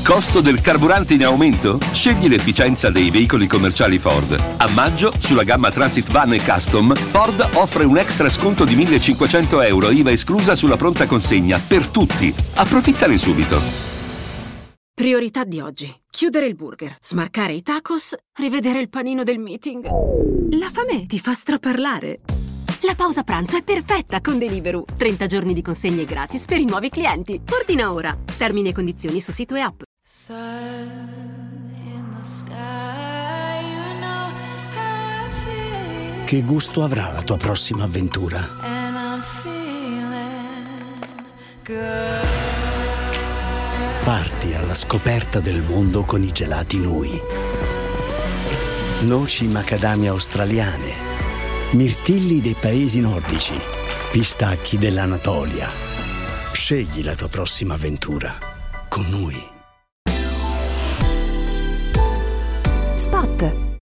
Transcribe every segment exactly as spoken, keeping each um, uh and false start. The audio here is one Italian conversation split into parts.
Costo del carburante in aumento? Scegli l'efficienza dei veicoli commerciali Ford. A maggio, sulla gamma Transit Van e Custom, Ford offre un extra sconto di millecinquecento euro I V A esclusa sulla pronta consegna per tutti. Approfittane subito. Priorità di oggi: chiudere il burger, smarcare i tacos, rivedere il panino del meeting. La fame ti fa straparlare. La pausa pranzo è perfetta con Deliveroo. trenta giorni di consegne gratis per i nuovi clienti. Ordina ora. Termini e condizioni su sito e app. Che gusto avrà la tua prossima avventura? Parti alla scoperta del mondo con i gelati Nui. Noci macadamia australiane, mirtilli dei paesi nordici, pistacchi dell'Anatolia. Scegli la tua prossima avventura con Nui. Spot.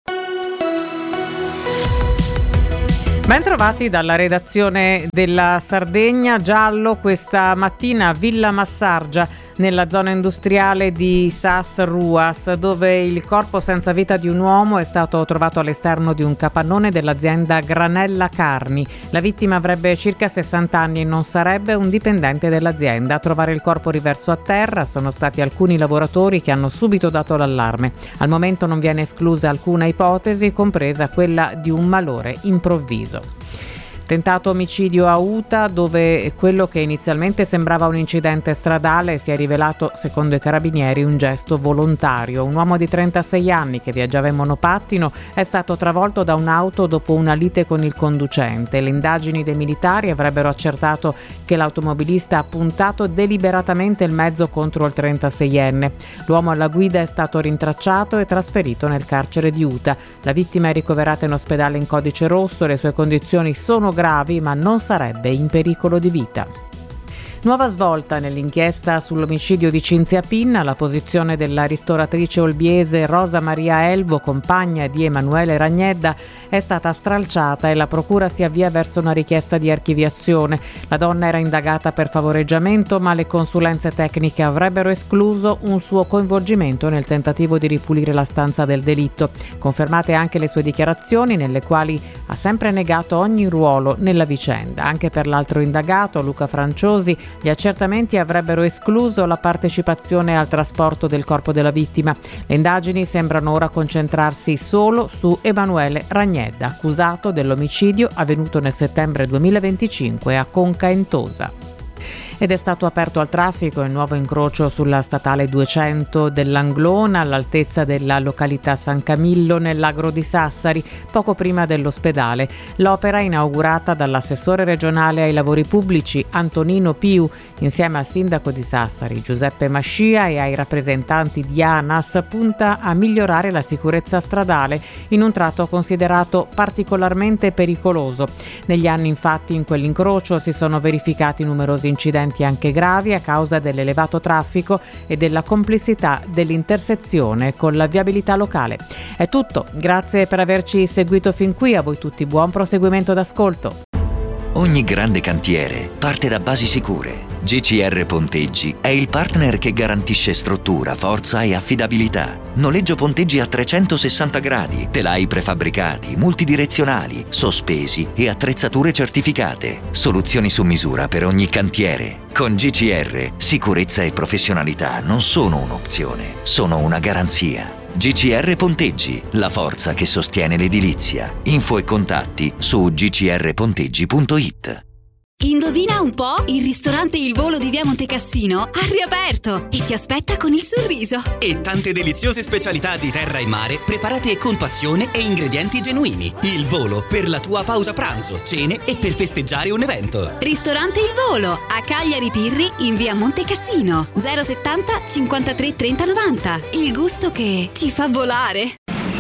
Bentrovati dalla redazione della Sardegna Giallo. Questa mattina a Villa Massargia, nella zona industriale di Sas Ruas, dove il corpo senza vita di un uomo è stato trovato all'esterno di un capannone dell'azienda Granella Carni. La vittima avrebbe circa sessanta anni e non sarebbe un dipendente dell'azienda. A trovare il corpo riverso a terra sono stati alcuni lavoratori che hanno subito dato l'allarme. Al momento non viene esclusa alcuna ipotesi, compresa quella di un malore improvviso. Tentato omicidio a Uta, dove quello che inizialmente sembrava un incidente stradale si è rivelato, secondo i carabinieri, un gesto volontario. Un uomo di trentasei anni che viaggiava in monopattino è stato travolto da un'auto dopo una lite con il conducente. Le indagini dei militari avrebbero accertato che l'automobilista ha puntato deliberatamente il mezzo contro il trentaseienne. L'uomo alla guida è stato rintracciato e trasferito nel carcere di Uta. La vittima è ricoverata in ospedale in codice rosso, le sue condizioni sono gravi, ma non sarebbe in pericolo di vita. Nuova svolta nell'inchiesta sull'omicidio di Cinzia Pinna. La posizione della ristoratrice olbiese Rosa Maria Elvo, compagna di Emanuele Ragnedda, è stata stralciata e la procura si avvia verso una richiesta di archiviazione. La donna era indagata per favoreggiamento, ma le consulenze tecniche avrebbero escluso un suo coinvolgimento nel tentativo di ripulire la stanza del delitto. Confermate anche le sue dichiarazioni, nelle quali ha sempre negato ogni ruolo nella vicenda. Anche per l'altro indagato, Luca Franciosi, gli accertamenti avrebbero escluso la partecipazione al trasporto del corpo della vittima. Le indagini sembrano ora concentrarsi solo su Emanuele Ragnedda, accusato dell'omicidio avvenuto nel settembre duemilaventicinque a Conca Entosa. Ed è stato aperto al traffico il nuovo incrocio sulla statale duecento dell'Anglona, all'altezza della località San Camillo nell'agro di Sassari, poco prima dell'ospedale. L'opera, inaugurata dall'assessore regionale ai lavori pubblici Antonino Piu, insieme al sindaco di Sassari Giuseppe Mascia e ai rappresentanti di ANAS, punta a migliorare la sicurezza stradale in un tratto considerato particolarmente pericoloso. Negli anni, infatti, in quell'incrocio si sono verificati numerosi incidenti anche gravi a causa dell'elevato traffico e della complessità dell'intersezione con la viabilità locale. È tutto, grazie per averci seguito fin qui, a voi tutti buon proseguimento d'ascolto. Ogni grande cantiere parte da basi sicure. G C R Ponteggi è il partner che garantisce struttura, forza e affidabilità. Noleggio ponteggi a trecentosessanta gradi, telai prefabbricati, multidirezionali, sospesi e attrezzature certificate. Soluzioni su misura per ogni cantiere. Con G C R, sicurezza e professionalità non sono un'opzione, sono una garanzia. G C R Ponteggi, la forza che sostiene l'edilizia. Info e contatti su g c r ponteggi punto i t. Indovina un po'? Il ristorante Il Volo di Via Montecassino ha riaperto e ti aspetta con il sorriso. E tante deliziose specialità di terra e mare preparate con passione e ingredienti genuini. Il Volo, per la tua pausa pranzo, cene e per festeggiare un evento. Ristorante Il Volo, a Cagliari Pirri in Via Montecassino. zero settanta cinquantatré trenta novanta. Il gusto che ti fa volare.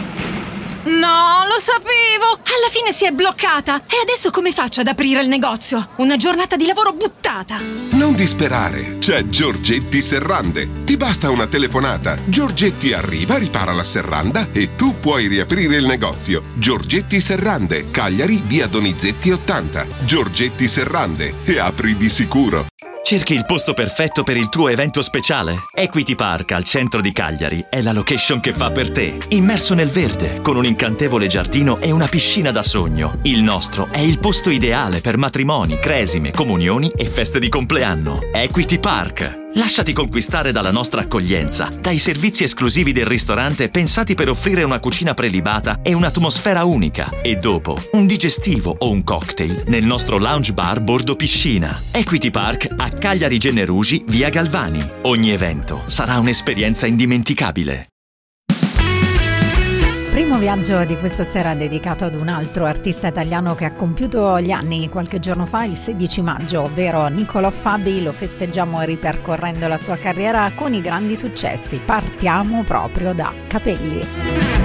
No, lo sapevo! Alla fine si è bloccata! E adesso come faccio ad aprire il negozio? Una giornata di lavoro buttata! Non disperare! C'è Giorgetti Serrande! Ti basta una telefonata! Giorgetti arriva, ripara la serranda e tu puoi riaprire il negozio. Giorgetti Serrande, Cagliari, via Donizetti ottanta. Giorgetti Serrande, e apri di sicuro! Cerchi il posto perfetto per il tuo evento speciale? Equity Park al centro di Cagliari è la location che fa per te. Immerso nel verde, con un incantevole giardino e una piscina da sogno. Il nostro è il posto ideale per matrimoni, cresime, comunioni e feste di compleanno. Equity Park. Lasciati conquistare dalla nostra accoglienza, dai servizi esclusivi del ristorante pensati per offrire una cucina prelibata e un'atmosfera unica. E dopo, un digestivo o un cocktail nel nostro lounge bar bordo piscina. Equity Park a Cagliari Generugi, via Galvani. Ogni evento sarà un'esperienza indimenticabile. Primo viaggio di questa sera dedicato ad un altro artista italiano che ha compiuto gli anni qualche giorno fa, il sedici maggio, ovvero Niccolò Fabi. Lo festeggiamo ripercorrendo la sua carriera con i grandi successi. Partiamo proprio da Capelli.